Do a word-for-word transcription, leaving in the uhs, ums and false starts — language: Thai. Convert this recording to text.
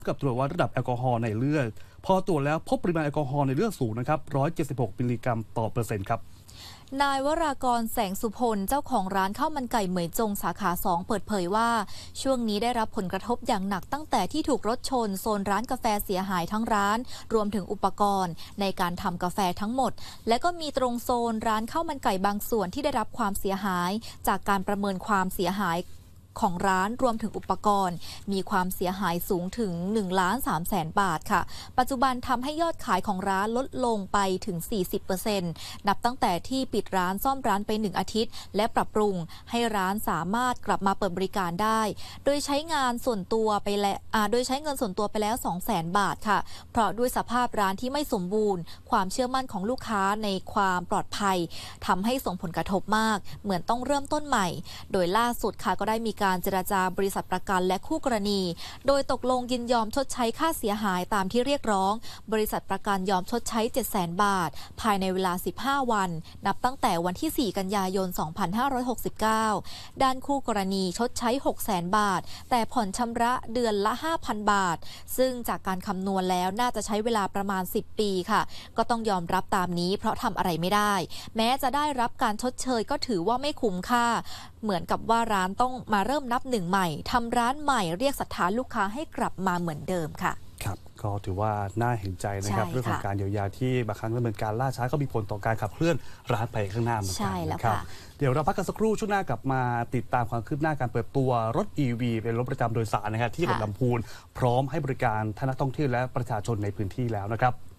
กับตรวจวัดระดับแอลกอฮอล์ในเลือดพอตรวจแล้วพบปริมาณแอลกอฮอล์ในเลือดสูงนะครับหนึ่งร้อยเจ็ดสิบหกมิลลิกรัมต่อเปอร์เซ็นต์ครับนายวรากรแสงสุพลเจ้าของร้านข้าวมันไก่เหมยจงสาขาสองเปิดเผยว่าช่วงนี้ได้รับผลกระทบอย่างหนักตั้งแต่ที่ถูกรถชนโซนร้านกาแฟเสียหายทั้งร้านรวมถึงอุปกรณ์ในการทำกาแฟทั้งหมดและก็มีตรงโซนร้านข้าวมันไก่บางส่วนที่ได้รับความเสียหายจากการประเมินความเสียหายของร้านรวมถึงอุปกรณ์มีความเสียหายสูงถึงหนึ่งล้านสามแสนบาทค่ะปัจจุบันทำให้ยอดขายของร้านลดลงไปถึง สี่สิบเปอร์เซ็นต์ นับตั้งแต่ที่ปิดร้านซ่อมร้านไปหนึ่งอาทิตย์และปรับปรุงให้ร้านสามารถกลับมาเปิดบริการได้โดยใช้งานส่วนตัวไปแล้วโดยใช้เงินส่วนตัวไปแล้ว สองแสน บาทค่ะเพราะด้วยสภาพร้านที่ไม่สมบูรณ์ความเชื่อมั่นของลูกค้าในความปลอดภัยทำให้ส่งผลกระทบมากเหมือนต้องเริ่มต้นใหม่โดยล่าสุดค่ะก็ได้มีการเจรจาบริษัทประกันและคู่กรณีโดยตกลงยินยอมชดใช้ค่าเสียหายตามที่เรียกร้องบริษัทประกันยอมชดใช้ เจ็ดแสน บาทภายในเวลาสิบห้าวันนับตั้งแต่วันที่สี่กันยายนสองพันห้าร้อยหกสิบเก้าด้านคู่กรณีชดใช้ หกแสน บาทแต่ผ่อนชำระเดือนละ ห้าพัน บาทซึ่งจากการคำนวณแล้วน่าจะใช้เวลาประมาณสิบปีค่ะก็ต้องยอมรับตามนี้เพราะทำอะไรไม่ได้แม้จะได้รับการชดเชยก็ถือว่าไม่คุ้มค่าเหมือนกับว่าร้านต้องมาเริ่มนับหนึ่งใหม่ทำร้านใหม่เรียกศรัทธาลูกค้าให้กลับมาเหมือนเดิมค่ะครับก็ถือว่าน่าเห็นใจนะครับเรื่องของการเยียวยาที่บางครั้งดำเนินการล่าช้าก็มีผลต่อการขับเคลื่อนร้านไปข้างหน้าเหมือนกันนะครับเดี๋ยวเราพักกันสักครู่ช่วงหน้ากลับมาติดตามความคืบหน้าการเปิดตัวรถ อี วี เป็นรถประจำโดยสารนะครับที่จังหวัดลำพูนพร้อมให้บริการท่านนักท่องเที่ยวและประชาชนในพื้นที่แล้วนะครับ